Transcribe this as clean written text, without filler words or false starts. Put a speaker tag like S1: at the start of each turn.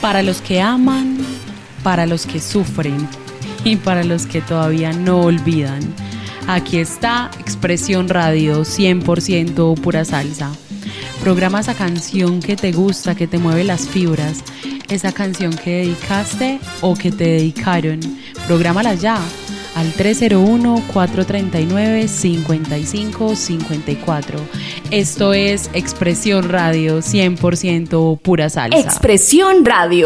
S1: Para los que aman, para los que sufren y para los que todavía no olvidan. Aquí está Expresión Radio, 100% pura salsa. Programa esa canción que te gusta, que te mueve las fibras, esa canción que dedicaste o que te dedicaron. Prográmala ya al 301-439-5554. Esto es Expresión Radio, 100% pura salsa.
S2: Expresión Radio.